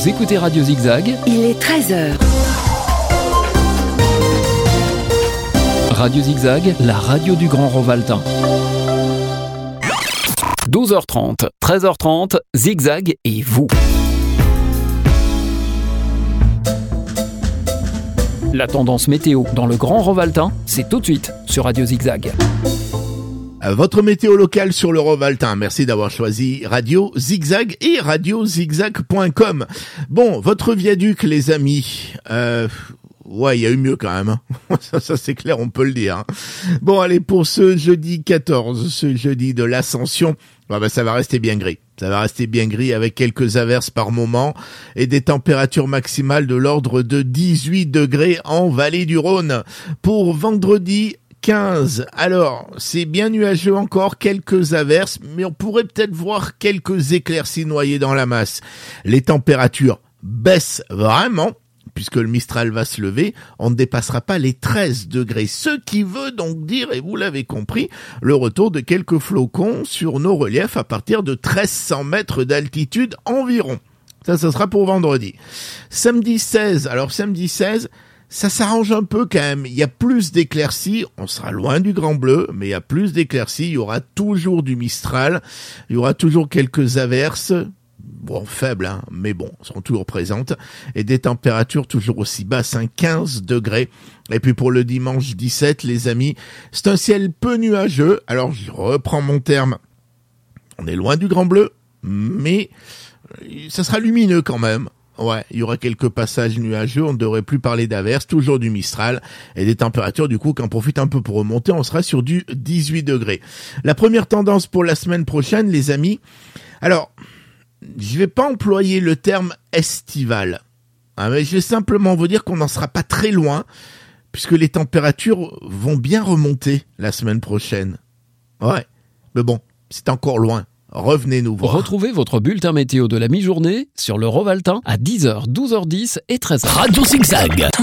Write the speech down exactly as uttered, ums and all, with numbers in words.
Vous écoutez Radio Zigzag. Il est treize heures. Radio Zigzag, la radio du Grand Rovaltain. douze heures trente, treize heures trente, Zigzag et vous. La tendance météo dans le Grand Rovaltain, c'est tout de suite sur Radio Zigzag. Votre météo locale sur le Rovaltain. Merci d'avoir choisi Radio Zigzag et radio zigzag point com. Bon, votre viaduc, les amis. Euh, ouais, il y a eu mieux quand même. ça, ça c'est clair, on peut le dire. Bon, allez, pour ce jeudi quatorze, ce jeudi de l'Ascension, bah, bah, ça va rester bien gris. Ça va rester bien gris avec quelques averses par moment et des températures maximales de l'ordre de dix-huit degrés en vallée du Rhône. Pour vendredi quinze, alors c'est bien nuageux encore, quelques averses, mais on pourrait peut-être voir quelques éclaircies noyées dans la masse. Les températures baissent vraiment, puisque le Mistral va se lever, on ne dépassera pas les treize degrés, ce qui veut donc dire, et vous l'avez compris, le retour de quelques flocons sur nos reliefs à partir de treize cents mètres d'altitude environ. Ça, ça sera pour vendredi. Samedi seize, alors samedi seize, ça s'arrange un peu quand même, il y a plus d'éclaircies, on sera loin du grand bleu, mais il y a plus d'éclaircies, il y aura toujours du Mistral, il y aura toujours quelques averses, bon, faibles, hein, mais bon, seront toujours présentes, et des températures toujours aussi basses, hein, quinze degrés. Et puis pour le dimanche dix-sept, les amis, c'est un ciel peu nuageux, alors je reprends mon terme, on est loin du grand bleu, mais ça sera lumineux quand même. Ouais, il y aura quelques passages nuageux, on ne devrait plus parler d'averses, toujours du Mistral, et des températures du coup qui en profitent un peu pour remonter, on sera sur du dix-huit degrés. La première tendance pour la semaine prochaine, les amis, alors, je vais pas employer le terme estival, hein, mais je vais simplement vous dire qu'on n'en sera pas très loin, puisque les températures vont bien remonter la semaine prochaine. Ouais, mais bon, c'est encore loin. Revenez nous voir. Retrouvez votre bulletin météo de la mi-journée sur le Rovaltain à dix heures, douze heures dix et treize heures. Radio Zigzag.